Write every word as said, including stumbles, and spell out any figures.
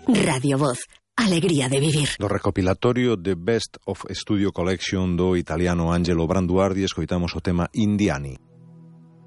Radio Voz. Alegría de vivir. Do recopilatorio de Best of Studio Collection do italiano Angelo Branduardi escoitamos o tema Indiani.